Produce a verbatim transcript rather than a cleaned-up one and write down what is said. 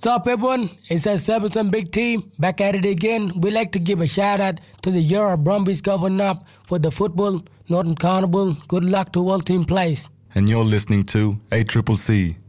What's up, everyone? It's that Sevenson Big Team back at it again. We'd like to give a shout out to the Euro Brumbies going up for the football Northern Carnival. Good luck to all team plays. And you're listening to A C C C.